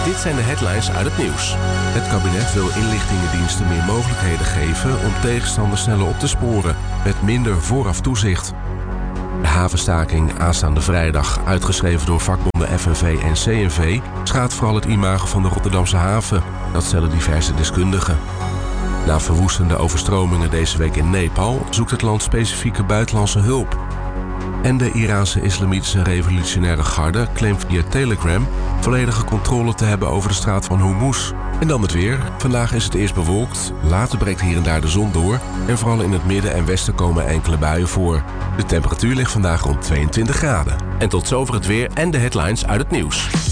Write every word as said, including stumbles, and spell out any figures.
Dit zijn de headlines uit het nieuws. Het kabinet wil inlichtingendiensten meer mogelijkheden geven om tegenstanders sneller op te sporen, met minder vooraf toezicht. De havenstaking aanstaande vrijdag, uitgeschreven door vakbonden F N V en C N V, schaadt vooral het imago van de Rotterdamse haven. Dat stellen diverse deskundigen. Na verwoestende overstromingen deze week in Nepal zoekt het land specifieke buitenlandse hulp. En de Iraanse Islamitische Revolutionaire Garde claimt via Telegram volledige controle te hebben over de straat van Hormuz. En dan het weer. Vandaag is het eerst bewolkt, later breekt hier en daar de zon door en vooral in het midden en westen komen enkele buien voor. De temperatuur ligt vandaag rond tweeëntwintig graden. En tot zover het weer en de headlines uit het nieuws.